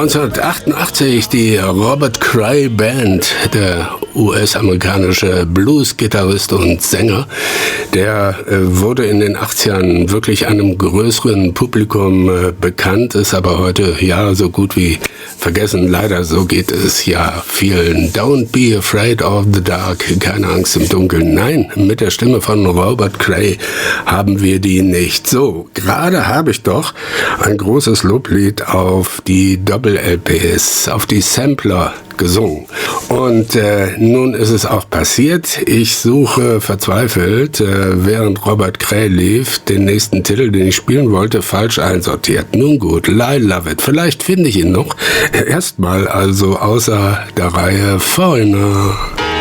1988 die Robert Cray Band, der US-amerikanische Blues-Gitarrist und Sänger, der wurde in den 80ern wirklich einem größeren Publikum bekannt, ist aber heute ja so gut wie vergessen. Leider, so geht es ja vielen. Don't be afraid of the dark, keine Angst im Dunkeln. Nein, mit der Stimme von Robert Cray haben wir die nicht. So, gerade habe ich doch ein großes Loblied auf die Doppel-LPs, auf die Sampler gesungen. Und nun ist es auch passiert. Ich suche verzweifelt, während Robert Cray lief, den nächsten Titel, den ich spielen wollte, falsch einsortiert. Nun gut, I Love It. Vielleicht finde ich ihn noch. Erstmal also außer der Reihe Foreigner.